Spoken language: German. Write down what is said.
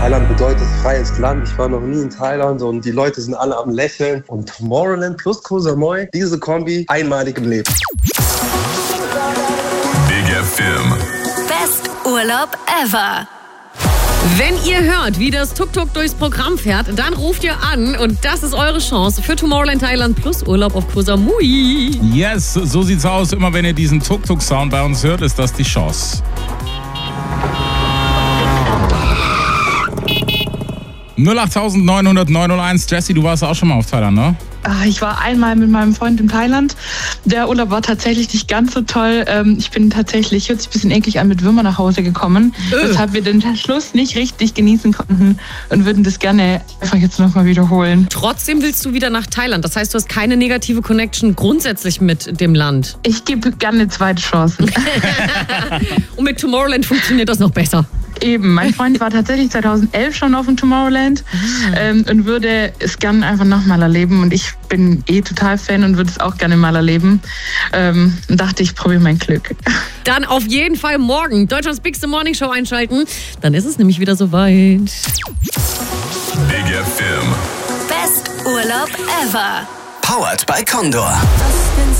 Thailand bedeutet freies Land. Ich war noch nie in Thailand und die Leute sind alle am Lächeln. Und Tomorrowland plus Koh Samui, diese Kombi, einmalig im Leben. Big FM. Best Urlaub ever. Wenn ihr hört, wie das Tuk-Tuk durchs Programm fährt, dann ruft ihr an und das ist eure Chance für Tomorrowland Thailand plus Urlaub auf Koh Samui. Yes, so sieht's aus. Immer wenn ihr diesen Tuk-Tuk-Sound bei uns hört, ist das die Chance. 08901. Jessie, du warst auch schon mal auf Thailand, ne? Ich war einmal mit meinem Freund in Thailand. Der Urlaub war tatsächlich nicht ganz so toll. Ich bin tatsächlich, hört sich ein bisschen eklig an, mit Würmern nach Hause gekommen. Weshalb wir den Schluss nicht richtig genießen konnten und würden das gerne einfach jetzt nochmal wiederholen. Trotzdem willst du wieder nach Thailand. Das heißt, du hast keine negative Connection grundsätzlich mit dem Land. Ich gebe gerne zweite Chancen. Und mit Tomorrowland funktioniert das noch besser. Eben, mein Freund war tatsächlich 2011 schon auf dem Tomorrowland und würde es gerne einfach nochmal erleben. Und ich bin total Fan und würde es auch gerne mal erleben. Und dachte, ich probiere mein Glück. Dann auf jeden Fall morgen Deutschlands Bigste Morning Show einschalten. Dann ist es nämlich wieder soweit. Big FM. Best Urlaub ever. Powered by Condor.